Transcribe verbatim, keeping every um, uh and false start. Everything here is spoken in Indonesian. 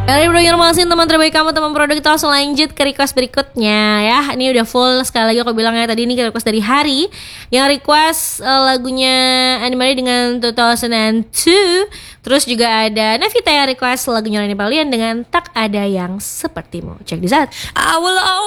Dari Bro Yurmalsin, teman terbaik kamu, teman produk, kita langsung lanjut ke request berikutnya ya. Ini udah full, sekali lagi aku bilang ya, tadi ini request dari Hari yang request uh, lagunya Animari dengan two thousand two. Terus juga ada Navita yang request lagunya Leni Palian dengan Tak Ada Yang Sepertimu. Check this out. I will